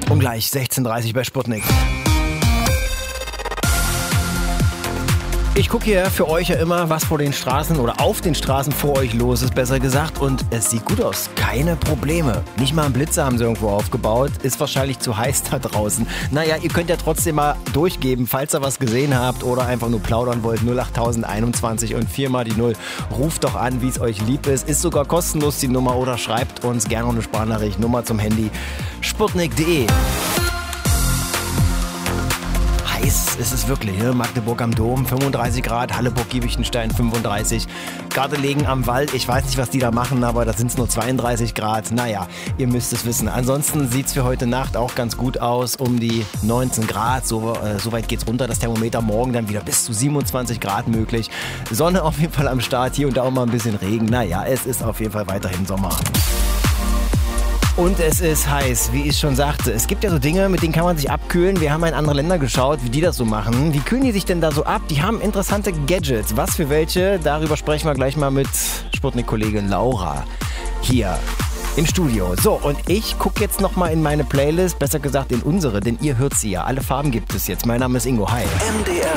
Und gleich 16:30 bei Sputnik. Ich gucke hier für euch ja immer, was vor den Straßen oder auf den Straßen vor euch los ist, besser gesagt. Und es sieht gut aus. Keine Probleme. Nicht mal einen Blitzer haben sie irgendwo aufgebaut. Ist wahrscheinlich zu heiß da draußen. Naja, ihr könnt ja trotzdem mal durchgeben, falls ihr was gesehen habt oder einfach nur plaudern wollt. 08021 und 4 mal die 0. Ruft doch an, wie es euch lieb ist. Ist sogar kostenlos die Nummer oder schreibt uns gerne eine Sprachnachricht. Nummer zum Handy. Sputnik.de. Heiß ist es wirklich, ne? Magdeburg am Dom 35 Grad, Halleburg-Giebichenstein 35, Gardelegen am Wald, ich weiß nicht, was die da machen, aber da sind es nur 32 Grad. Naja, ihr müsst es wissen. Ansonsten sieht es für heute Nacht auch ganz gut aus, um die 19 Grad. So weit geht's runter, das Thermometer morgen dann wieder bis zu 27 Grad möglich. Sonne auf jeden Fall am Start, hier und da auch mal ein bisschen Regen. Naja, es ist auf jeden Fall weiterhin Sommer. Und es ist heiß, wie ich schon sagte. Es gibt ja so Dinge, mit denen kann man sich abkühlen. Wir haben in andere Länder geschaut, wie die das so machen. Wie kühlen die sich denn da so ab? Die haben interessante Gadgets. Was für welche? Darüber sprechen wir gleich mal mit Sputnik-Kollegin Laura hier im Studio. So, und ich gucke jetzt nochmal in meine Playlist, besser gesagt in unsere, denn ihr hört sie ja. Alle Farben gibt es jetzt. Mein Name ist Ingo. Hi. MDR